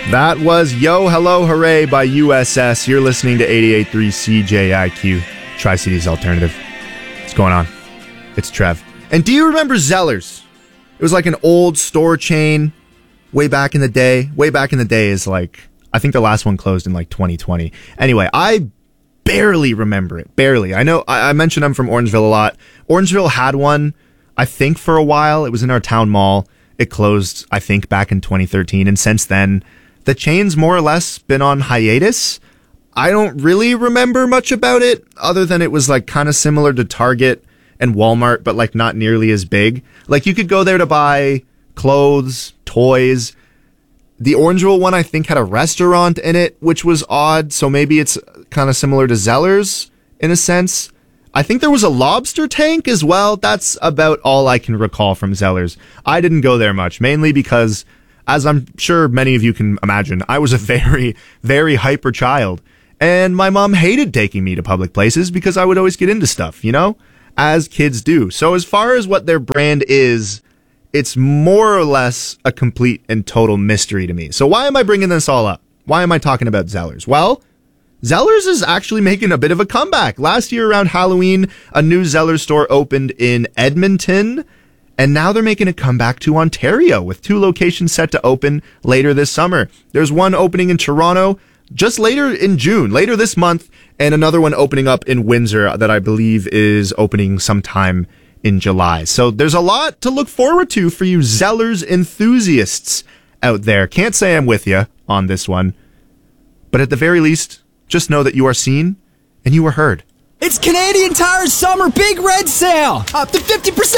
That was Yo Hello Hooray by USS. You're listening to 88.3 CJIQ, Tri-Cities Alternative. What's going on? It's Trev. And do you remember Zellers? It was like an old store chain way back in the day. Way back in the day is like, I think the last one closed in like 2020. Anyway, I barely remember it. Barely. I know I mentioned I'm from Orangeville a lot. Orangeville had one, I think, for a while. It was in our town mall. It closed, I think, back in 2013. And since then, the chain's more or less been on hiatus. I don't really remember much about it other than it was like kind of similar to Target and Walmart, but like not nearly as big. Like you could go there to buy clothes, toys. The Orangeville one, I think, had a restaurant in it, which was odd. So maybe it's kind of similar to Zellers in a sense. I think there was a lobster tank as well. That's about all I can recall from Zellers. I didn't go there much, mainly because, as I'm sure many of you can imagine, I was a very, very hyper child. And my mom hated taking me to public places because I would always get into stuff, you know, as kids do. So as far as what their brand is, it's more or less a complete and total mystery to me. So why am I bringing this all up? Why am I talking about Zellers? Well, Zellers is actually making a bit of a comeback. Last year around Halloween, a new Zellers store opened in Edmonton. And now they're making a comeback to Ontario with 2 locations set to open later this summer. There's one opening in Toronto just later in June, later this month, and another one opening up in Windsor that I believe is opening sometime in July. So there's a lot to look forward to for you Zellers enthusiasts out there. Can't say I'm with you on this one, but at the very least, just know that you are seen and you are heard. It's Canadian Tire's summer big red sale! Up to 50%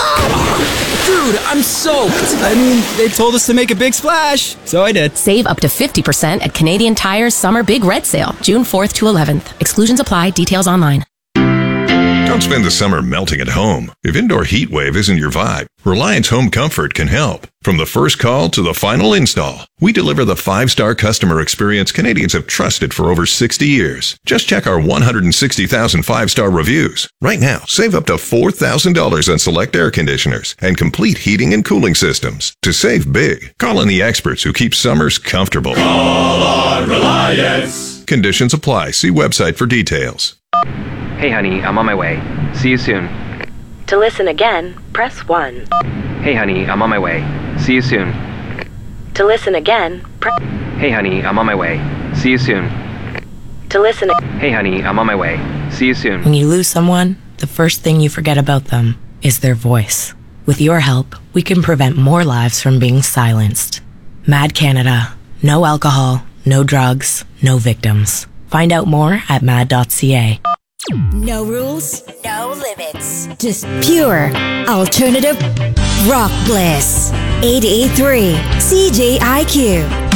off! Dude, I'm soaked. I mean, they told us to make a big splash, so I did. Save up to 50% at Canadian Tire's summer big red sale, June 4th to 11th. Exclusions apply. Details online. Don't spend the summer melting at home. If indoor heat wave isn't your vibe, Reliance Home Comfort can help. From the first call to the final install, we deliver the 5-star customer experience Canadians have trusted for over 60 years. Just check our 160,000 5-star reviews. Right now, save up to $4,000 on select air conditioners and complete heating and cooling systems. To save big, call in the experts who keep summers comfortable. Call on Reliance. Conditions apply. See website for details. Hey honey, I'm on my way. See you soon. To listen again, press 1. Hey honey, I'm on my way. See you soon. To listen again, Hey honey, I'm on my way. See you soon. To listen. Hey honey, I'm on my way. See you soon. When you lose someone, the first thing you forget about them is their voice. With your help, we can prevent more lives from being silenced. Mad Canada. No alcohol, no drugs, no victims. Find out more at mad.ca. No rules, no limits. Just pure alternative rock bliss. 88.3 CJIQ.